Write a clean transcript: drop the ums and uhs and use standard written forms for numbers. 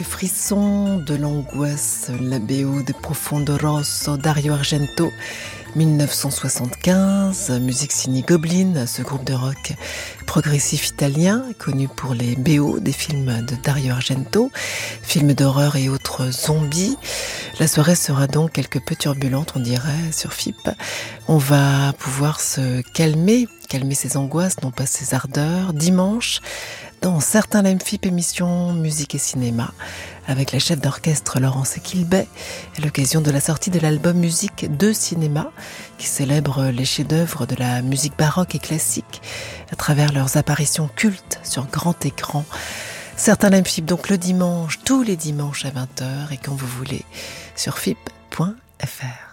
Frisson de l'angoisse, la BO de Profondo Rosso, Dario Argento, 1975, musique signée Goblin, ce groupe de rock progressif italien, connu pour les BO des films de Dario Argento, films d'horreur et autres zombies. La soirée sera donc quelque peu turbulente, on dirait, sur FIP. On va pouvoir se calmer ses angoisses, non pas ses ardeurs, dimanche, dans certains LMFIP émissions musique et cinéma, avec la chef d'orchestre Laurence Equilbet, à l'occasion de la sortie de l'album Musique de cinéma, qui célèbre les chefs-d'œuvre de la musique baroque et classique, à travers leurs apparitions cultes sur grand écran. Certains LMFIP donc le dimanche, tous les dimanches à 20h, et quand vous voulez, sur fip.fr.